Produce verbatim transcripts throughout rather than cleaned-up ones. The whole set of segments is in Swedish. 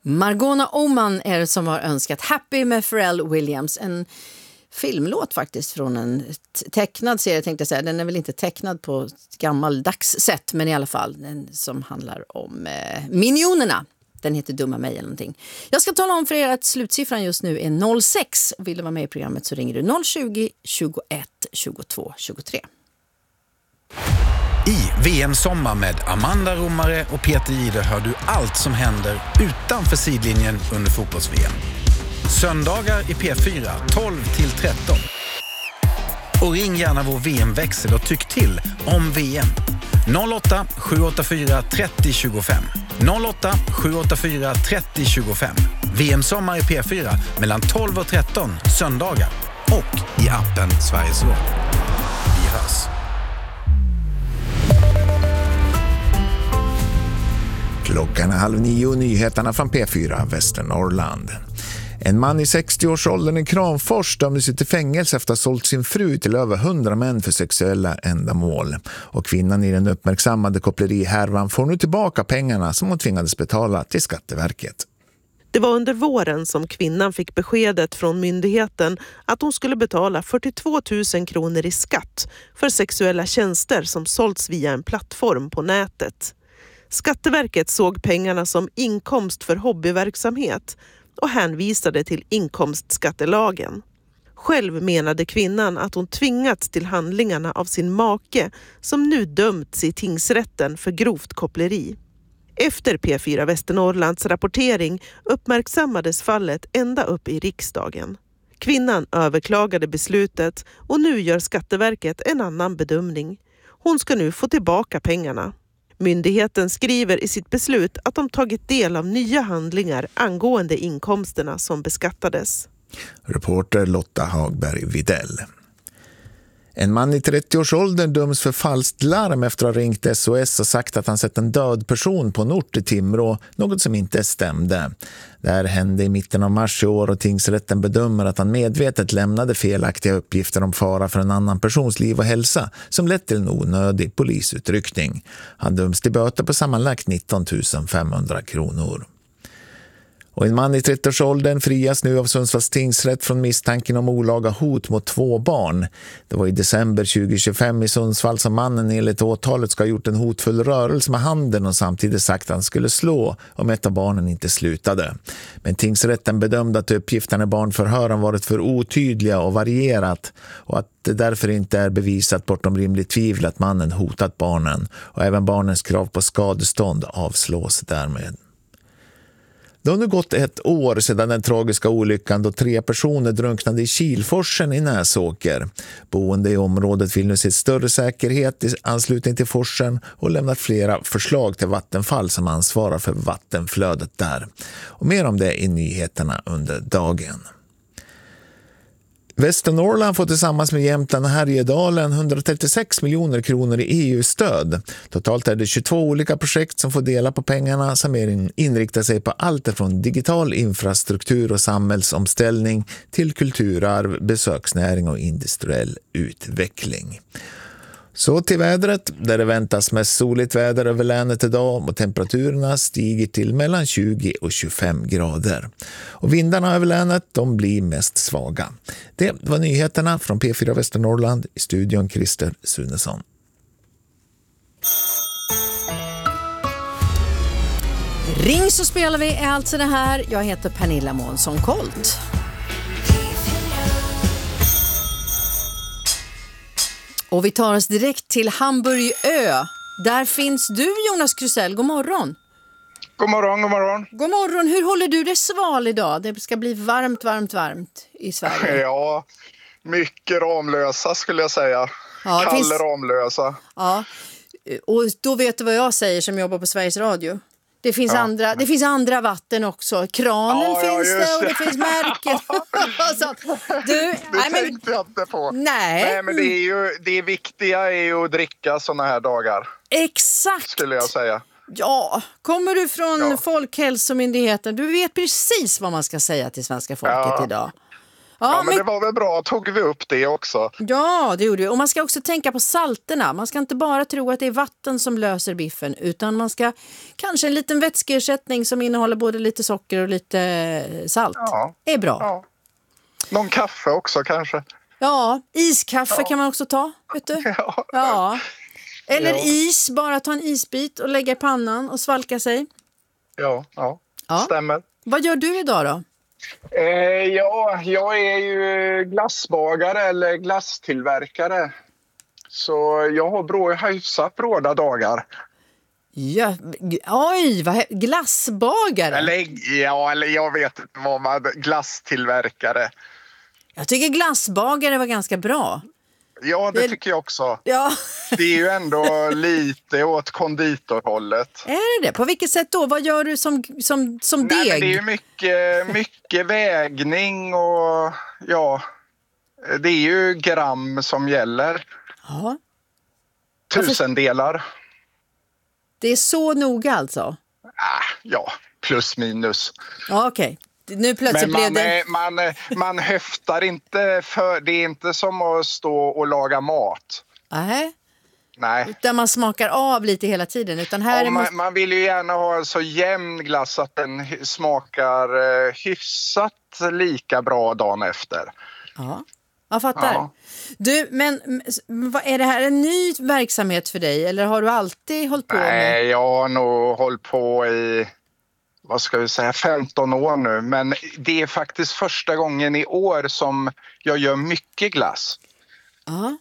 Margona Oman är det som har önskat Happy med Pharrell Williams. En filmlåt faktiskt från en tecknad serie, tänkte jag säga. Den är väl inte tecknad på ett gammaldags sätt, men i alla fall den som handlar om eh, Minionerna. Den heter Dumma mig eller någonting. Jag ska tala om för er att slutsiffran just nu är noll sex. Vill du vara med i programmet så ringer du noll tjugo, tjugoett, tjugotvå, tjugotre. I V M-sommar med Amanda Romare och Peter Jihde hör du allt som händer utanför sidlinjen under fotbolls-V M. Söndagar i P fyra tolv till tretton. Och ring gärna vår V M-växel och tyck till om V M. noll åtta sju åtta fyra tre noll två fem. noll åtta sju åtta fyra tre noll två fem. V M-sommar i P fyra mellan tolv och tretton söndagar. Och i appen Sveriges Radio. Vi hörs. Klockan är halv nio och nyheterna från P fyra Västernorrland. En man i sextio-årsåldern i Kramfors dömdes till fängelse efter att ha sålt sin fru till över hundra män för sexuella ändamål. Och kvinnan i den uppmärksammade kopplerihärvan får nu tillbaka pengarna som hon tvingades betala till Skatteverket. Det var under våren som kvinnan fick beskedet från myndigheten att hon skulle betala fyrtiotvå tusen kronor i skatt för sexuella tjänster som sålts via en plattform på nätet. Skatteverket såg pengarna som inkomst för hobbyverksamhet och hänvisade till inkomstskattelagen. Själv menade kvinnan att hon tvingats till handlingarna av sin make som nu dömts i tingsrätten för grovt koppleri. Efter P fyra Västernorrlands rapportering uppmärksammades fallet ända upp i riksdagen. Kvinnan överklagade beslutet och nu gör Skatteverket en annan bedömning. Hon ska nu få tillbaka pengarna. Myndigheten skriver i sitt beslut att de tagit del av nya handlingar angående inkomsterna som beskattades. Reporter Lotta Hagberg-Videll. En man i trettio-årsåldern döms för falskt larm efter att ha ringt S O S och sagt att han sett en död person på en ort i Timrå, något som inte stämde. Det här hände i mitten av mars i år och tingsrätten bedömer att han medvetet lämnade felaktiga uppgifter om fara för en annan persons liv och hälsa som lett till en onödig polisutryckning. Han döms till böter på sammanlagt nitton tusen femhundra kronor. Och en man i trettio-årsåldern frias nu av Sundsvalls tingsrätt från misstanken om olaga hot mot två barn. Det var i december tjugohundratjugofem i Sundsvall som mannen enligt åtalet ska ha gjort en hotfull rörelse med handen och samtidigt sagt att han skulle slå om ett av barnen inte slutade. Men tingsrätten bedömde att uppgifterna i barnförhören varit för otydliga och varierat och att det därför inte är bevisat bortom rimligt tvivel att mannen hotat barnen och även barnens krav på skadestånd avslås därmed. Det har nu gått ett år sedan den tragiska olyckan då tre personer drunknade i Kilforsen i Näsåker. Boende i området vill nu se större säkerhet i anslutning till forsen och lämnat flera förslag till Vattenfall som ansvarar för vattenflödet där. Och mer om det i nyheterna under dagen. Västernorrland får tillsammans med Jämtland och Härjedalen hundratrettiosex miljoner kronor i E U-stöd. Totalt är det tjugotvå olika projekt som får dela på pengarna som inriktar sig på allt från digital infrastruktur och samhällsomställning till kulturarv, besöksnäring och industriell utveckling. Så till vädret, där det väntas med soligt väder över länet idag och temperaturerna stiger till mellan tjugo och tjugofem grader. Och vindarna över länet, de blir mest svaga. Det var nyheterna från P fyra Västernorrland, i studion Christer Sunesson. Ring så spelar vi alltså det här. Jag heter Pernilla Månsson-Kolt. Och vi tar oss direkt till Hamburgö. Där finns du, Jonas Krusell. God morgon. God morgon, god morgon. God morgon. Hur håller du dig sval idag? Det ska bli varmt, varmt, varmt i Sverige. Ja, mycket Ramlösa skulle jag säga. Ja, Kalle finns... Ramlösa. Ja, och då vet du vad jag säger som jobbar på Sveriges Radio. Det finns, ja. andra, det finns andra vatten också. Kranen ja, finns ja, det och det. det finns märken. Så, du, det nej, men, tänkte jag inte på. Nej. nej men det, är ju, det viktiga är ju att dricka såna här dagar. Exakt. Skulle jag säga. Ja, kommer du från ja. Folkhälsomyndigheten? Du vet precis vad man ska säga till svenska folket ja. idag. Ja, men men- det var väl bra. Tog vi upp det också? Ja, det gjorde vi. Och man ska också tänka på salterna. Man ska inte bara tro att det är vatten som löser biffen, utan man ska kanske en liten vätskeersättning som innehåller både lite socker och lite salt. Ja. Är bra. Ja. Någon kaffe också kanske? Ja, iskaffe Ja. kan man också ta, vet du? Ja. Ja. Eller Ja. is, bara ta en isbit och lägga i pannan och svalka sig. Ja, ja. Ja. Stämmer. Vad gör du idag då? Eh, ja, jag är ju glassbagare eller glasstillverkare. Så jag har bra, hyfsat bråda dagar. Ja, g- oj, vad he- glassbagare. Eller, ja, eller jag vet inte vad man... Glasstillverkare. Jag tycker glassbagare var ganska bra. Ja, det Det- tycker jag också. Ja, Det är ju ändå lite åt konditorhållet. är det det? På vilket sätt då? Vad gör du som, som, som Nej, deg? men det är ju mycket, mycket vägning och ja, det är ju gram som gäller. Ja, Tusendelar. det är så noga alltså? Ah, ja, plus minus. Ja, okej. Nu plötsligt Men man, blev det... eh, man, eh, man höftar inte för... Det är inte som att stå och laga mat. Nej, Nej. där man smakar av lite hela tiden. Utan här är Och man... man, man vill ju gärna ha en så jämn glass att den hy- smakar eh, hyfsat lika bra dagen efter. Ja, jag fattar. Ja. Du, men m- s- vad, är det här en ny verksamhet för dig? Eller har du alltid hållit på med... Nej, jag har nog hållit på i, vad ska vi säga, femton år nu. Men det är faktiskt första gången i år som jag gör mycket glass. Ja.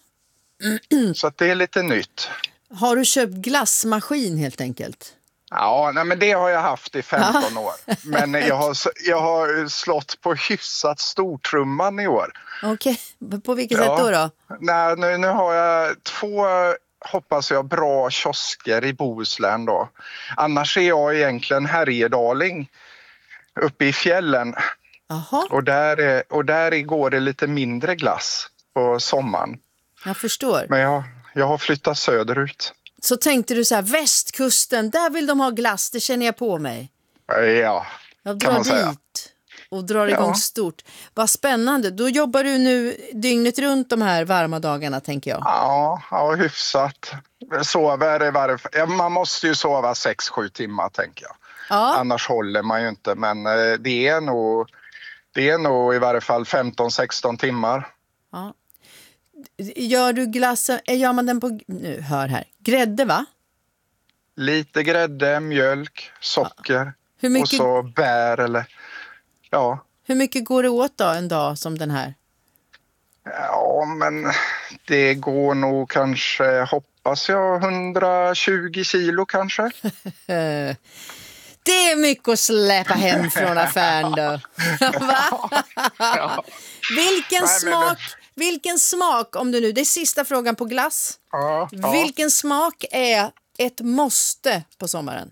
Så att det är lite nytt. Har du köpt glassmaskin helt enkelt? Ja, nej, men det har jag haft i femton år. Men jag har, jag har slått på hyfsat stortrumman i år. Okej, på vilket Ja. sätt då? då? Nej, nu, nu har jag två, hoppas jag, bra kiosker i Bohuslän då. Annars är jag egentligen härjedaling uppe i fjällen. Jaha, Och där, är, och där går det lite mindre glass på sommaren. jag förstår. Men jag, jag har flyttat söderut. Så tänkte du så här, västkusten, där vill de ha glass, det känner jag på mig. Ja, Jag kan drar man säga. dit och drar igång Ja. stort. Vad spännande, då jobbar du nu dygnet runt de här varma dagarna tänker jag. Ja, ja hyfsat. Sover i varje fall. Ja, man måste ju sova sex sju timmar tänker jag. Ja, Annars håller man ju inte. Men eh, det är nog, det är nog i varje fall femton sexton timmar. ja. Gör du glassen, eh, gör man den på, nu hör här, grädde va? Lite grädde, mjölk, socker Hur och mycket, så bär eller... Ja, hur mycket går det åt då en dag som den här? ja men det går nog kanske, hoppas jag, hundratjugo kilo kanske. Eh, Det är mycket att släppa hem från affären då. Va? Ja. Vilken Nej, men- smak, vilken smak, om du nu, det är sista frågan på glass. Ja, ja. Vilken smak är ett måste på sommaren?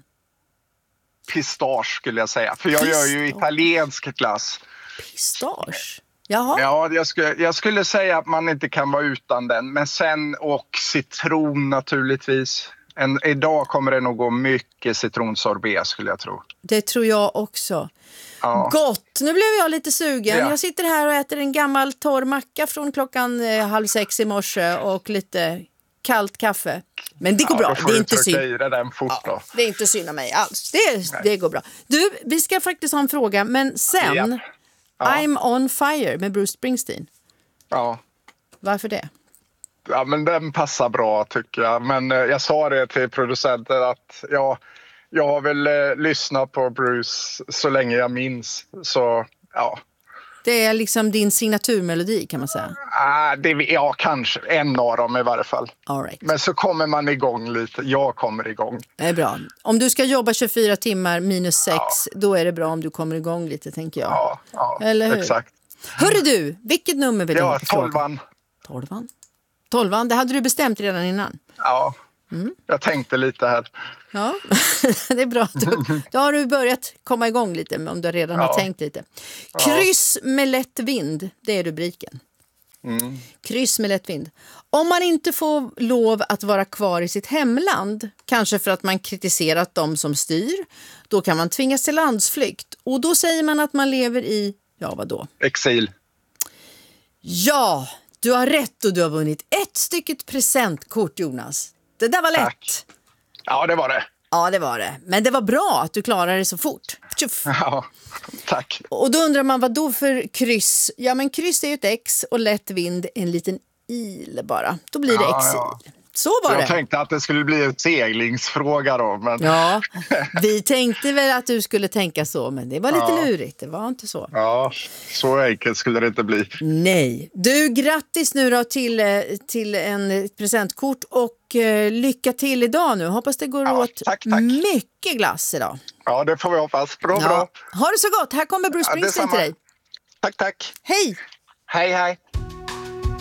Pistage skulle jag säga. För jag gör ju Pistage. italiensk glass. Pistage? Jaha. Ja, jag skulle, jag skulle säga att man inte kan vara utan den. Men sen, och citron naturligtvis. En, idag kommer det nog gå mycket citronsorbet skulle jag tro. Det tror jag också. Ja. Gott! Nu blev jag lite sugen. Ja. Jag sitter här och äter en gammal torr macka från klockan eh, halv sex i morse och lite kallt kaffe. Men det går Ja, bra. då får Det är du inte trycka synd. i dig den fort då. Det är inte synd om mig alls. Det, det går bra. Du, vi ska faktiskt ha en fråga. Men sen, Ja. Ja. I'm on fire med Bruce Springsteen. Ja. Varför det? Ja, men den passar bra tycker jag. Men eh, jag sa det till producenten att ja, jag har väl eh, lyssnat på Bruce så länge jag minns. Så ja, Det är liksom din signaturmelodi kan man säga. ah, det, ja kanske en av dem i varje fall. All right. Men så kommer man igång lite. Jag kommer igång. Det är bra. Om du ska jobba tjugofyra timmar minus sex, då är det bra om du kommer igång lite tänker jag. Ja, ja Eller hur? exakt. Hörru du, vilket nummer vill du ha Ja, på frågan? tolvan. Tolvan. Tolvan, det hade du bestämt redan innan. Ja, Mm. jag tänkte lite här. Ja, det är bra. Då, då har du börjat komma igång lite om du redan har Ja. tänkt lite. Kryss med lätt vind, det är rubriken. Mm. Kryss med lätt vind. Om man inte får lov att vara kvar i sitt hemland, kanske för att man kritiserat dem som styr, då kan man tvingas till landsflykt. Och då säger man att man lever i, ja vadå? Exil. Ja, du har rätt och du har vunnit ett stycket presentkort, Jonas. Det där var lätt. Tack. Ja, det var det. Ja, det var det. Men det var bra att du klarade det så fort. Tjuff. Ja, tack. Och då undrar man, vad då för kryss? Ja, men kryss är ju ett X och lätt vind en liten il bara. Då blir det Ja, X-il. ja. Så var Jag det. tänkte att det skulle bli en seglingsfråga då. Men... Ja, vi tänkte väl att du skulle tänka så, men det var lite Ja. lurigt. Det var inte så. Ja, så enkelt skulle det inte bli. Nej. Du, grattis nu då till, eh, till en presentkort och eh, lycka till idag nu. Hoppas det går Ja, åt tack, tack. mycket glass idag. Ja, det får vi hoppas. Bra, bra. Ja. Ha det så gott. Här kommer Bruce Ja, Springsteen detsamma. till dig. Tack, tack. Hej! Hej, hej.